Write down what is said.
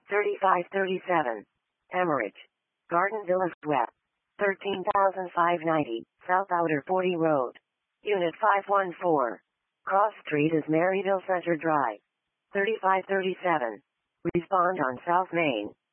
3537. Emmerich. Garden Villa Sweat. 13,590, South Outer 40 Road. Unit 514. Cross Street is Maryville Center Drive. 3537. Respond on South Main.